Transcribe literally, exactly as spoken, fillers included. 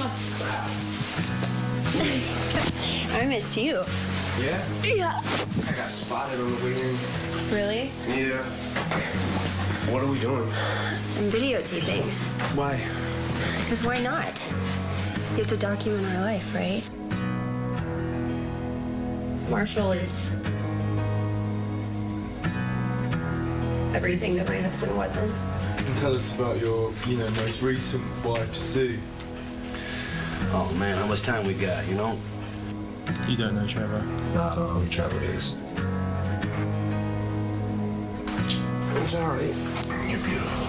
I missed you. Yeah? Yeah. I got spotted on the way in. Really? Yeah. What are we doing? I'm videotaping. Why? Because why not? You have to document our life, right? Marshall is everything that my husband wasn't. And tell us about your, you know, most recent wife, Sue. Oh man, how much time we got, you know? You don't know Trevor. No, I don't know who Trevor is. It's all right. You're beautiful.